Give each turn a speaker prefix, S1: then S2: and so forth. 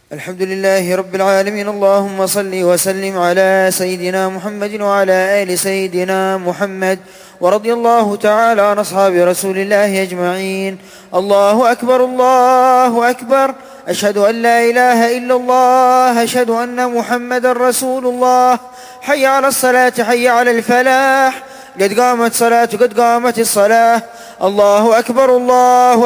S1: الحمد لله رب العالمين. اللهم صل وسلم على سيدنا محمد وعلى آل سيدنا محمد، ورضي الله تعالى عن أصحاب رسول الله أجمعين. الله أكبر الله أكبر، أشهد أن لا إله إلا الله، أشهد أن محمدا رسول الله. حي على الصلاة، حي على الفلاح، قد قامت صلاة، قد قامت الصلاة. الله أكبر الله